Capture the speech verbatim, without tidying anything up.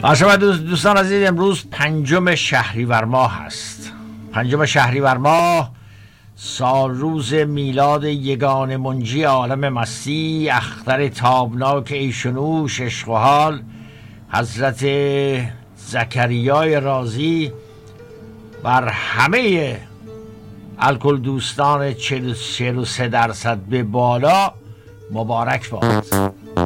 شما دوستان عزیز، امروز پنجم شهریور ماه هست. پنجم شهریور ماه سال روز میلاد یگانه منجی عالم مسیح، اختر تابناک ایشنوش عشق و حال حضرت زکریای رازی بر همه الکل دوستان چهل و سه درصد به بالا مبارک باد.